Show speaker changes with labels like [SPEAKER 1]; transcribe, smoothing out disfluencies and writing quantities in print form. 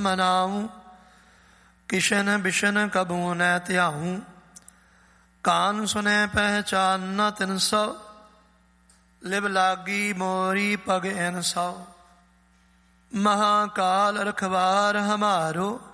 [SPEAKER 1] मनाऊं, किशन बिशन कबू न त्याऊं। कान सुने पहचान न तिन सौ, लिब लागी मोरी पग इन सौ। महाकाल रखवार हमारो,